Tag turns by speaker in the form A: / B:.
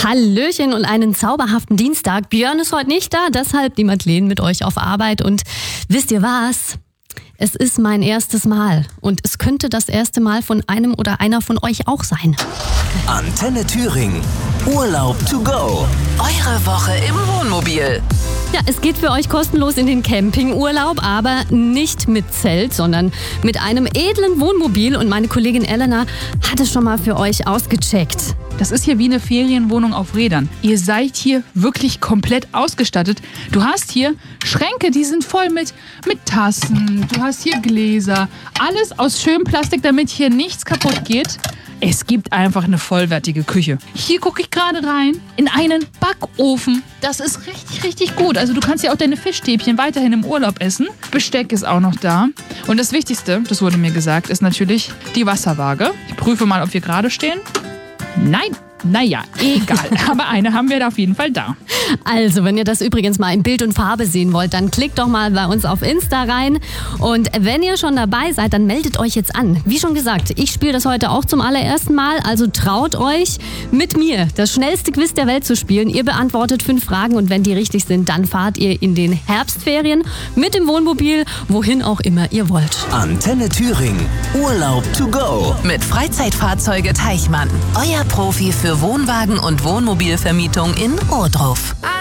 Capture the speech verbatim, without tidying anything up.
A: Hallöchen und einen zauberhaften Dienstag. Björn ist heute nicht da, deshalb die Madeleine mit euch auf Arbeit. Und wisst ihr was? Es ist mein erstes Mal und es könnte das erste Mal von einem oder einer von euch auch sein.
B: Antenne Thüringen. Urlaub to go.
C: Eure Woche im Wohnmobil.
A: Ja, es geht für euch kostenlos in den Campingurlaub, aber nicht mit Zelt, sondern mit einem edlen Wohnmobil. Und meine Kollegin Elena hat es schon mal für euch ausgecheckt.
D: Das ist hier wie eine Ferienwohnung auf Rädern. Ihr seid hier wirklich komplett ausgestattet. Du hast hier Schränke, die sind voll mit, mit Tassen. Du hast hier Gläser. Alles aus schönem Plastik, damit hier nichts kaputt geht. Es gibt einfach eine vollwertige Küche. Hier gucke ich gerade rein in einen Backofen. Das ist richtig, richtig gut. Also du kannst ja auch deine Fischstäbchen weiterhin im Urlaub essen. Besteck ist auch noch da. Und das Wichtigste, das wurde mir gesagt, ist natürlich die Wasserwaage. Ich prüfe mal, ob wir gerade stehen. Nein. Naja, egal. Aber eine haben wir da auf jeden Fall da.
A: Also, wenn ihr das übrigens mal in Bild und Farbe sehen wollt, dann klickt doch mal bei uns auf Insta rein. Und wenn ihr schon dabei seid, dann meldet euch jetzt an. Wie schon gesagt, ich spiele das heute auch zum allerersten Mal. Also traut euch, mit mir das schnellste Quiz der Welt zu spielen. Ihr beantwortet fünf Fragen und wenn die richtig sind, dann fahrt ihr in den Herbstferien mit dem Wohnmobil, wohin auch immer ihr wollt.
B: Antenne Thüringen. Urlaub to go.
C: Mit Freizeitfahrzeuge Teichmann. Euer Profi für Wohnwagen und Wohnmobilvermietung in Ohrdruf.